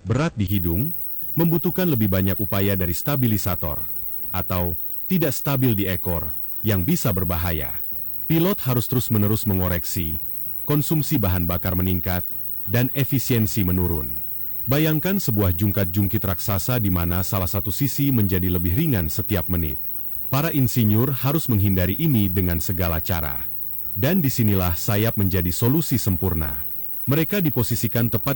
berat di hidung, membutuhkan lebih banyak upaya dari stabilisator, atau tidak stabil di ekor, yang bisa berbahaya. Pilot harus terus-menerus mengoreksi, konsumsi bahan bakar meningkat, dan efisiensi menurun. Bayangkan sebuah jungkat-jungkit raksasa di mana salah satu sisi menjadi lebih ringan setiap menit. Para insinyur harus menghindari ini dengan segala cara. Dan disinilah sayap menjadi solusi sempurna. Mereka diposisikan tepat